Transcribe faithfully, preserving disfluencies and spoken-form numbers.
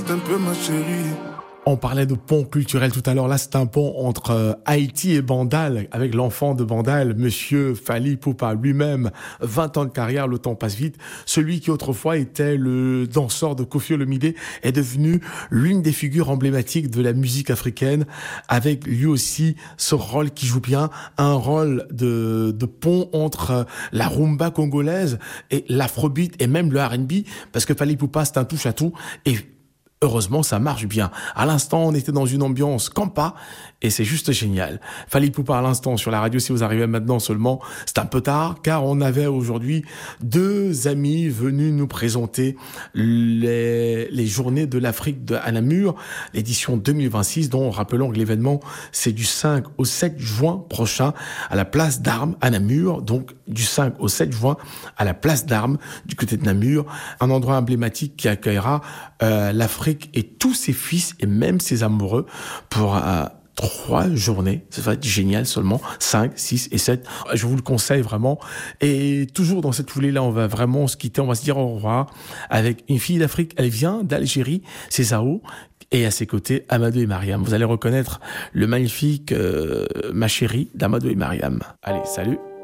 reste un peu ma chérie. On parlait de pont culturel tout à l'heure. Là, c'est un pont entre euh, Haïti et Bandal, avec l'enfant de Bandal, Monsieur Fally Ipupa lui-même. vingt ans de carrière, le temps passe vite. Celui qui autrefois était le danseur de Koffi Olomide est devenu l'une des figures emblématiques de la musique africaine, avec lui aussi ce rôle qui joue bien, un rôle de, de pont entre la rumba congolaise et l'afrobeat et même le R and B, parce que Fally Ipupa, c'est un touche-à-tout. Et heureusement, ça marche bien. À l'instant, on était dans une ambiance campa et c'est juste génial. Fally Ipupa à l'instant sur la radio, si vous arrivez maintenant seulement, c'est un peu tard car on avait aujourd'hui deux amis venus nous présenter les, les journées de l'Afrique de, à Namur, l'édition deux mille vingt-six, dont rappelons que l'événement c'est du cinq au sept juin prochain à la place d'Armes à Namur, donc du cinq au sept juin à la place d'Armes du côté de Namur, un endroit emblématique qui accueillera euh, l'Afrique et tous ses fils et même ses amoureux pour euh, trois journées. Ça va être génial seulement. cinq, six et sept. Je vous le conseille vraiment. Et toujours dans cette foulée-là, on va vraiment se quitter. On va se dire au revoir avec une fille d'Afrique. Elle vient d'Algérie. C'est Zao. Et à ses côtés, Amadou et Mariam. Vous allez reconnaître le magnifique euh, Ma Chérie d'Amadou et Mariam. Allez, salut.